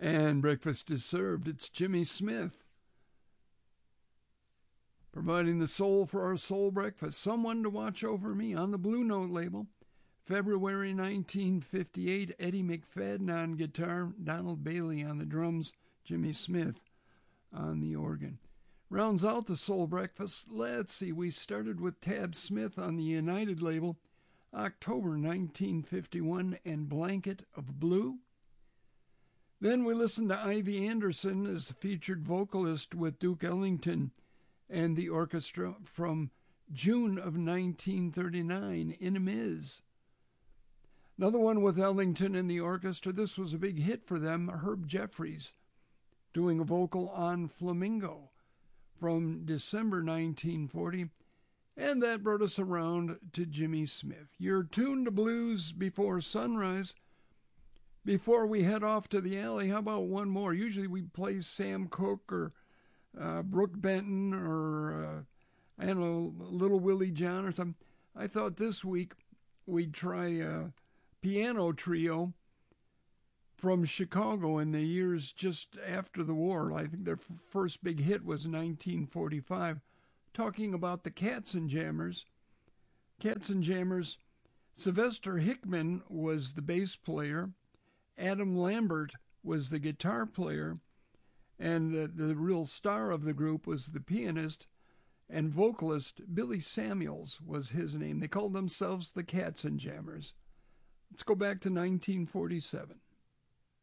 And breakfast is served. It's Jimmy Smith, providing the soul for our soul breakfast. Someone to watch over me on the Blue Note label. February 1958, Eddie McFadden on guitar, Donald Bailey on the drums, Jimmy Smith on the organ. Rounds out the soul breakfast. Let's see, we started with Tab Smith on the United label, October 1951, and Blanket of Blue. Then we listened to Ivy Anderson as the featured vocalist with Duke Ellington and the orchestra from June of 1939, In a Miz. Another one with Ellington and the orchestra. This was a big hit for them, Herb Jeffries, doing a vocal on Flamingo from December 1940. And that brought us around to Jimmy Smith. You're tuned to Blues Before Sunrise. Before we head off to the alley, how about one more? Usually we play Sam Cooke or Brooke Benton or, I don't know, Little Willie John or something. I thought this week we'd try a piano trio from Chicago in the years just after the war. I think their first big hit was 1945, talking about the Katzenjammers. Katzenjammers, Sylvester Hickman was the bass player, Adam Lambert was the guitar player, and the real star of the group was the pianist and vocalist Billy Samuels was his name. They called themselves the Katzenjammers. Let's go back to 1947.